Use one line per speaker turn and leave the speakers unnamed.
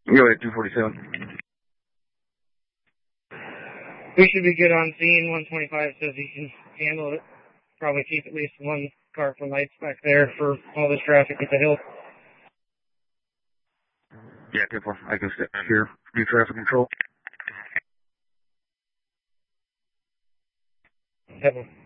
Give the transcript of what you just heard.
Go ahead, 247.
We should be good on scene. 125 says he can handle it. Probably keep at least one car for lights back there for all this traffic at the hill.
Yeah, 2-4. I can step here. Do traffic control.
Have a